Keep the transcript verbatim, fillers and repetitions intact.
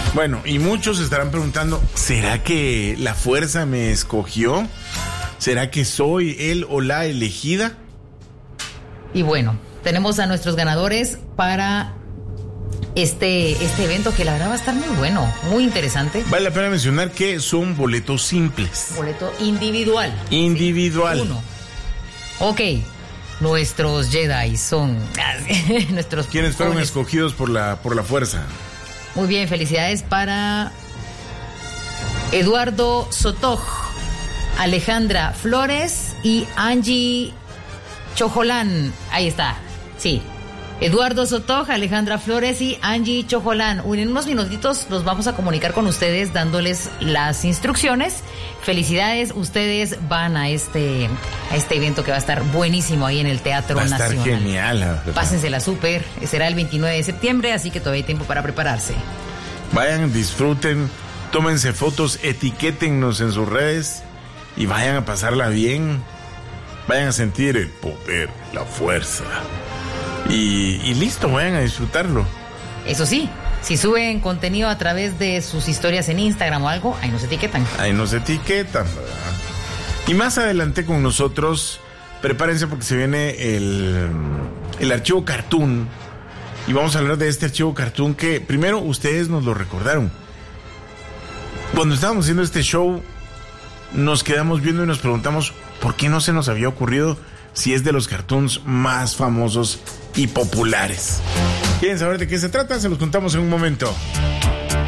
Bueno, y muchos estarán preguntando, ¿será que la fuerza me escogió? ¿Será que soy él o la elegida? Y bueno, tenemos a nuestros ganadores para este, este evento que la verdad va a estar muy bueno, muy interesante. Vale la pena mencionar que son boletos simples. Boleto individual. Individual. Sí, uno. Ok, nuestros Jedi son nuestros... ¿Quiénes fueron jóvenes escogidos por la, por la fuerza? Muy bien, felicidades para Eduardo Sotoj, Alejandra Flores y Angie Chojolán. Ahí está, sí. Eduardo Sotoj, Alejandra Flores y Angie Chojolán. En unos minutitos nos vamos a comunicar con ustedes dándoles las instrucciones. Felicidades, ustedes van a este, a este evento que va a estar buenísimo ahí en el Teatro va a Nacional. Estar genial. Pásensela súper, será el veintinueve de septiembre, así que todavía hay tiempo para prepararse. Vayan, disfruten, tómense fotos, etiquétennos en sus redes y vayan a pasarla bien. Vayan a sentir el poder, la fuerza. Y, y listo, vayan a disfrutarlo. Eso sí, si suben contenido a través de sus historias en Instagram o algo, ahí nos etiquetan. Ahí nos etiquetan, ¿verdad? Y más adelante con nosotros, prepárense porque se viene el, el archivo Cartoon. Y vamos a hablar de este archivo Cartoon que primero ustedes nos lo recordaron. Cuando estábamos haciendo este show, nos quedamos viendo y nos preguntamos por qué no se nos había ocurrido si es de los cartoons más famosos y populares. ¿Quieren saber de qué se trata? Se los contamos en un momento.